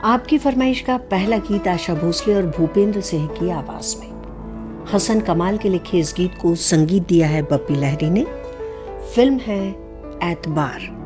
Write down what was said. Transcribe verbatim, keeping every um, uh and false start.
आपकी फरमाइश का पहला गीत आशा भोसले और भूपेंद्र सिंह की आवाज में। हसन कमाल के लिखे इस गीत को संगीत दिया है बप्पी लहरी ने। फिल्म है एतबार।